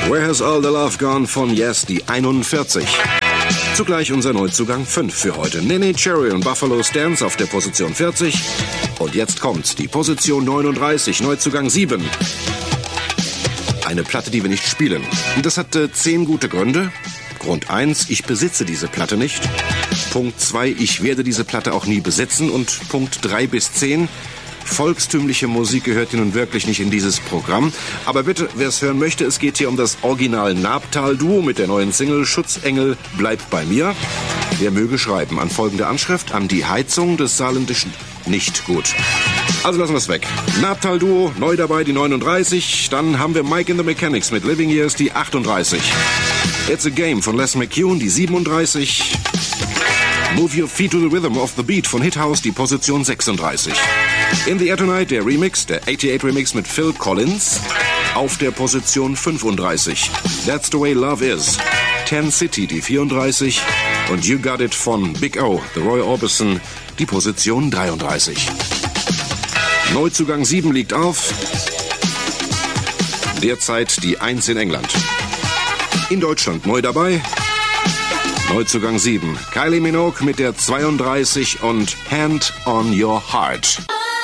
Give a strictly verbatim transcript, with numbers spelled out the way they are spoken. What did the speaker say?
Where Has All the Love Gone von Yes, die einundvierzig. Zugleich unser Neuzugang fünf für heute. Neneh Cherry und Buffalo Stance auf der Position vierzig. Und jetzt kommt die Position neununddreißig, Neuzugang sieben. Eine Platte, die wir nicht spielen. Und das hat äh, zehn gute Gründe. Grund eins, ich besitze diese Platte nicht. Punkt zwei, ich werde diese Platte auch nie besitzen. Und Punkt drei bis zehn, volkstümliche Musik gehört hier nun wirklich nicht in dieses Programm. Aber bitte, wer es hören möchte, es geht hier um das Original Nabtal-Duo mit der neuen Single Schutzengel bleibt bei mir. Wer möge schreiben an folgende Anschrift: an die Heizung des Saarländischen nicht gut. Also lassen wir es weg. Nabtal-Duo, neu dabei, die neununddreißig. Dann haben wir Mike in the Mechanics mit Living Years, die achtunddreißig. It's a Game von Les McCune, die siebenunddreißig. Move Your Feet to the Rhythm of the Beat von Hithouse, die Position sechsunddreißig. In the Air Tonight, der Remix, der achtundachtzig Remix mit Phil Collins, auf der Position fünfunddreißig. That's the Way Love Is, Ten City, die vierunddreißig. Und You Got It von Big O, The Roy Orbison, die Position dreiunddreißig. Neuzugang sieben liegt auf. Derzeit die eins in England. In Deutschland neu dabei. Neuzugang sieben. Kylie Minogue mit der zweiunddreißig und Hand on Your Heart.